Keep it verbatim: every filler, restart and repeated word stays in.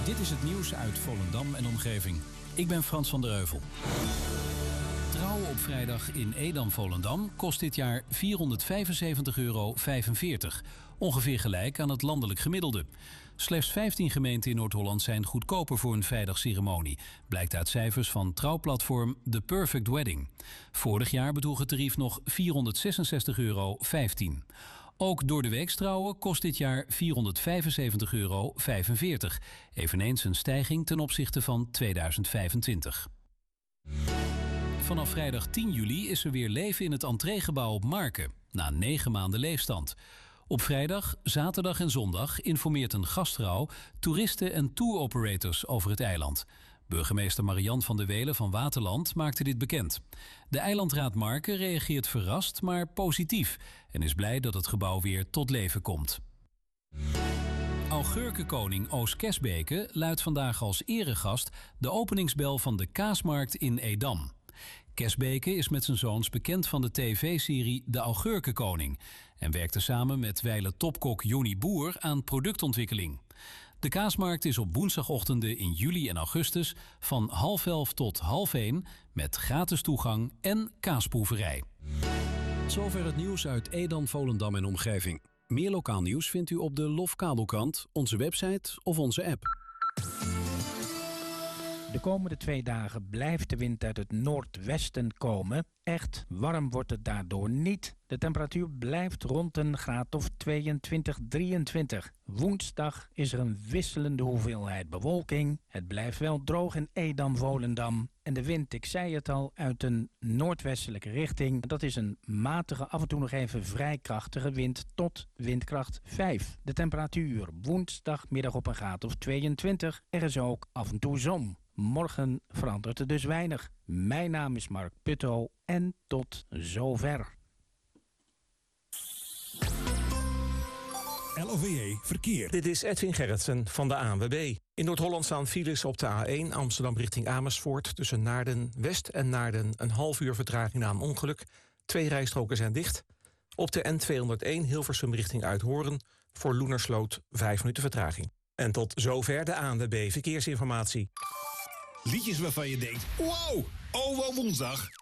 Dit is het nieuws uit Volendam en omgeving. Ik ben Frans van der Heuvel. Trouwen op vrijdag in Edam-Volendam kost dit jaar vierhonderdvijfenzeventig euro vijfenveertig. Ongeveer gelijk aan het landelijk gemiddelde. Slechts vijftien gemeenten in Noord-Holland zijn goedkoper voor een vrijdagceremonie. Blijkt uit cijfers van trouwplatform The Perfect Wedding. Vorig jaar bedroeg het tarief nog vierhonderdzesenzestig euro vijftien. Ook door de weeks trouwen kost dit jaar vierhonderdvijfenzeventig euro vijfenveertig. Eveneens een stijging ten opzichte van tweeduizend vijfentwintig. Vanaf vrijdag tien juli is er weer leven in het entreegebouw op Marken, na negen maanden leegstand. Op vrijdag, zaterdag en zondag informeert een gastrouw toeristen en touroperators over het eiland. Burgemeester Marian van der Welen van Waterland maakte dit bekend. De eilandraad Marken reageert verrast, maar positief en is blij dat het gebouw weer tot leven komt. Augurkenkoning Oos Kesbeke luidt vandaag als eregast de openingsbel van de kaasmarkt in Edam. Kesbeke is met zijn zoons bekend van de tv-serie De Augurkenkoning en werkte samen met wijle topkok Johnny Boer aan productontwikkeling. De kaasmarkt is op woensdagochtenden in juli en augustus van half elf tot half één met gratis toegang en kaasproeverij. Zover het nieuws uit Edam, Volendam en omgeving. Meer lokaal nieuws vindt u op de Lof Kabelkrant, onze website of onze app. De komende twee dagen blijft de wind uit het noordwesten komen. Echt warm wordt het daardoor niet. De temperatuur blijft rond een graad of tweeëntwintig, drieëntwintig. Woensdag is er een wisselende hoeveelheid bewolking. Het blijft wel droog in Edam-Volendam. En de wind, ik zei het al, uit een noordwestelijke richting. Dat is een matige, af en toe nog even vrij krachtige wind tot windkracht vijf. De temperatuur woensdagmiddag op een graad of tweeëntwintig. Er is ook af en toe zon. Morgen verandert er dus weinig. Mijn naam is Mark Putto en tot zover. L O V E Verkeer. Dit is Edwin Gerritsen van de A N W B. In Noord-Holland staan files op de A één Amsterdam richting Amersfoort. Tussen Naarden West en Naarden een half uur vertraging na een ongeluk. Twee rijstroken zijn dicht. Op de N tweehonderdéén Hilversum richting Uithoorn. Voor Loenersloot vijf minuten vertraging. En tot zover de A N W B Verkeersinformatie. Liedjes waarvan je denkt, wow, oh wel woensdag.